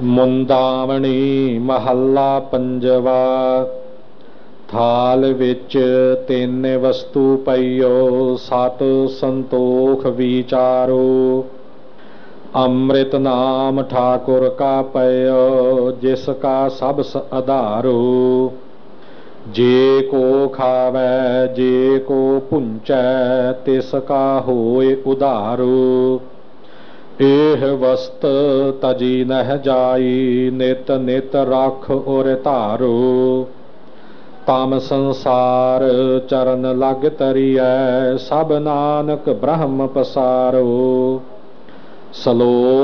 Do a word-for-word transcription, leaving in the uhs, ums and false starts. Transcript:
ਮੁੰਦਾਵਣੀ ਮਹੱਲਾ ਪੰਜਵਾ। ਥਾਲ ਵਿੱਚ ਤਿੰਨ ਵਸਤੂ ਪਈਓ, ਸਤ ਸੰਤੋਖ ਵਿਚਾਰੋ। ਅੰਮ੍ਰਿਤ ਨਾਮ ਠਾਕੁਰ ਕਾ ਪਇਓ, ਜਿਸ ਕਾ ਸਬਸ ਆਧਾਰੋ। ਜੇ ਕੋ ਖਾਵੈ ਜੇ ਕੋ ਭੁੰਚੈ, ਤਿਸ ਕਾ ਹੋਇ ਉਧਾਰੋ। ਇਹ ਵਸਤ ਤਜੀ ਨਹਿ ਜਾਈ, ਨਿਤ ਨਿਤ ਰਖ ਔਰ ਧਾਰੋ। ਤਮ ਸੰਸਾਰ ਚਰਨ ਲਗ ਤਰੀਐ, ਸਭ ਨਾਨਕ ਬ੍ਰਹਮ ਪਸਾਰੋ। ਸਲੋਕ